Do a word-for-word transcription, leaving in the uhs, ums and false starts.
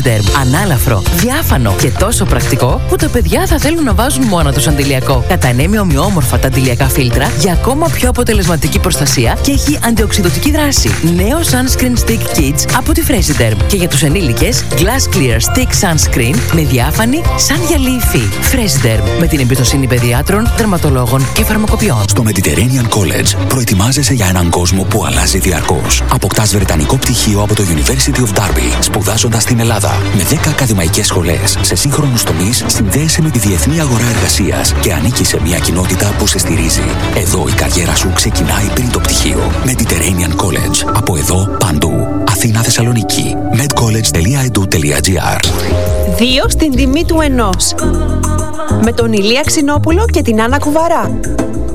Ανάλαφρο, διάφανο και τόσο πρακτικό που τα παιδιά θα θέλουν να βάζουν μόνα τους αντιλιακό. Κατανέμει ομοιόμορφα τα αντιλιακά φίλτρα για ακόμα πιο αποτελεσματική προστασία και έχει αντιοξυδωτική δράση. Νέο Sunscreen Stick Kids από τη Fresiderm. Και για τους ενήλικες, Glass Clear Stick Sunscreen με διάφανη σαν γυαλί υφή. Fresiderm, με την εμπιστοσύνη παιδιάτρων, δερματολόγων και φαρμακοποιών. Στο Mediterranean College προετοιμάζεσαι για έναν κόσμο που αλλάζει διαρκώς. Αποκτάς βρετανικό πτυχίο από το University of Derby, σπουδάζοντας στην Ελλάδα. Με δέκα ακαδημαϊκές σχολές σε σύγχρονους τομείς, συνδέεσαι με τη διεθνή αγορά εργασίας και ανήκεις σε μια κοινότητα που σε στηρίζει. Εδώ η καριέρα σου ξεκινάει πριν το πτυχίο. Mediterranean College. Από εδώ παντού. Αθήνα, Θεσσαλονίκη. medcollege τελεία e d u τελεία g r. Δύο στην τιμή του ενός. Με τον Ηλία Ξινόπουλο και την Άννα Κουβαρά.